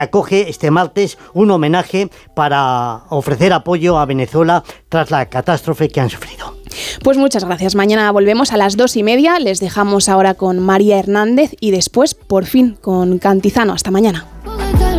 acoge este martes un homenaje para ofrecer apoyo a Venezuela tras la catástrofe que han sufrido. Pues muchas gracias. Mañana volvemos a las 2:30. Les dejamos ahora con María Hernández y después, por fin, con Cantizano. Hasta mañana.